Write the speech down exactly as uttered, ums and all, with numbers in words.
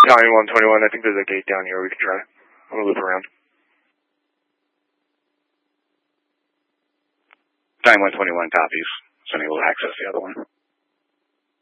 County one twenty-one, I think there's a gate down here we can try. I'm gonna loop around. County one twenty-one copies. Sunny will access the other one.